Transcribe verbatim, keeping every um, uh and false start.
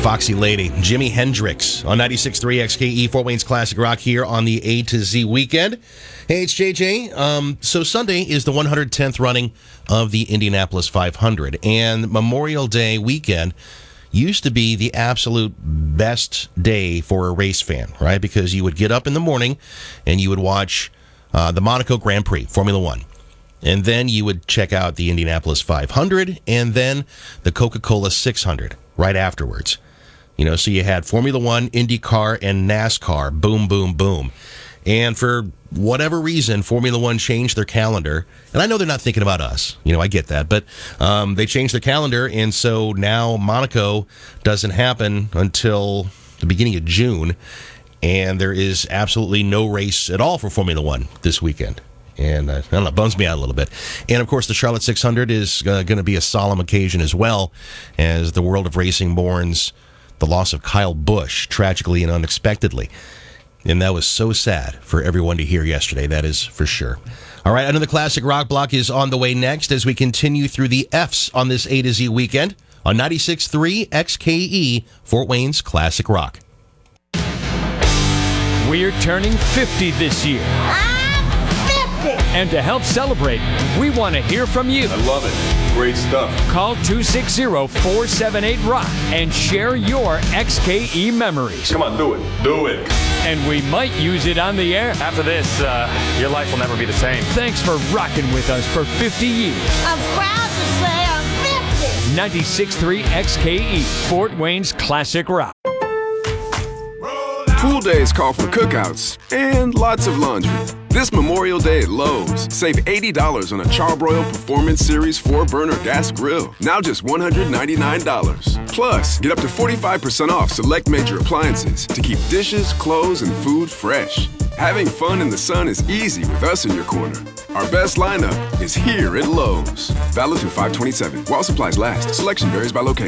Foxy Lady, Jimi Hendrix on ninety-six point three X K E, Fort Wayne's Classic Rock here on the A to Z weekend. Hey, it's J J. Um, so Sunday is the one hundred tenth running of the Indianapolis five hundred, and Memorial Day weekend used to be the absolute best day for a race fan, right? Because you would get up in the morning and you would watch uh, the Monaco Grand Prix, Formula One. And then you would check out the Indianapolis five hundred and then the Coca-Cola six hundred right afterwards. You know, so you had Formula One, IndyCar, and NASCAR. Boom, boom, boom. And for whatever reason, Formula One changed their calendar. And I know they're not thinking about us. You know, I get that. But um, they changed their calendar, and so now Monaco doesn't happen until the beginning of June. And there is absolutely no race at all for Formula One this weekend. And, uh, I don't know, bums me out a little bit. And, of course, the Charlotte six hundred is uh, going to be a solemn occasion as well, as the world of racing mourns the loss of Kyle Busch, tragically and unexpectedly. And that was so sad for everyone to hear yesterday, that is for sure. All right, another classic rock block is on the way next as we continue through the F's on this A to Z weekend on ninety-six point three X K E, Fort Wayne's Classic Rock. We're turning fifty this year. And to help celebrate, we want to hear from you. I love it. Great stuff. Call two six zero, four seven eight, ROCK and share your X K E memories. Come on, do it. Do it. And we might use it on the air. After this, uh, your life will never be the same. Thanks for rocking with us for fifty years. I'm proud to say I'm fifty. ninety-six point three X K E, Fort Wayne's Classic Rock. Pool days call for cookouts and lots of laundry. This Memorial Day at Lowe's, save eighty dollars on a Charbroil Performance Series four burner gas grill. Now just one hundred ninety-nine dollars. Plus, get up to forty-five percent off select major appliances to keep dishes, clothes, and food fresh. Having fun in the sun is easy with us in your corner. Our best lineup is here at Lowe's. Valid through five twenty-seven. While supplies last, selection varies by location.